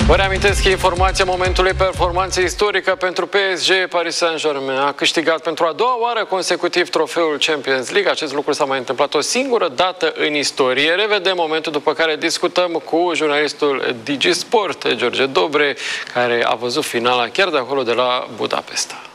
Vă reamintesc informația momentului: performanță istorică pentru PSG. Paris Saint-Germain a câștigat pentru a doua oară consecutiv trofeul Champions League. Acest lucru s-a mai întâmplat o singură dată în istorie. Revedem momentul, după care discutăm cu jurnalistul DigiSport, George Dobre, care a văzut finala chiar de acolo, de la Budapesta.